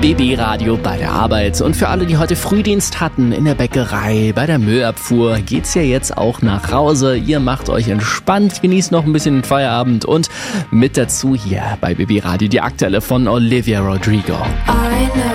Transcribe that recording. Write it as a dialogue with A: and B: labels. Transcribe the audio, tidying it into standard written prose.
A: BB Radio bei der Arbeit. Und für alle, die heute Frühdienst hatten, in der Bäckerei, bei der Müllabfuhr, geht's ja jetzt auch nach Hause. Ihr macht euch entspannt, genießt noch ein bisschen den Feierabend und mit dazu hier bei BB Radio die aktuelle von Olivia Rodrigo.